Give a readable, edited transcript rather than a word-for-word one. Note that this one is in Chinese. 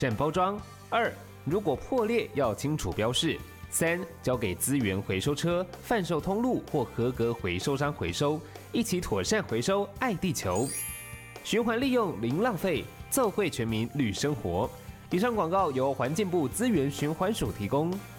善包装。2、如果破裂要清楚标示。3、交给资源回收车、贩售通路或合格回收商回收，一起妥善回收，爱地球。循环利用零浪费，奏会全民绿生活。以上广告由环境部资源循环署提供。